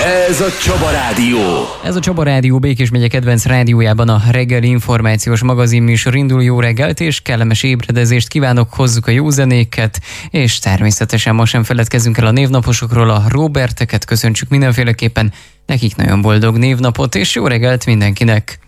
Ez a Csaba Rádió. Ez a Csaba Rádió Békés megye kedvenc rádiójában a reggeli információs magazinműsor indul. Jó reggelt és kellemes ébredezést kívánok, hozzuk a jó zenéket, és természetesen ma sem feledkezzünk el a névnaposokról, a Roberteket köszöntsük mindenféleképpen, nekik nagyon boldog névnapot, és jó reggelt mindenkinek!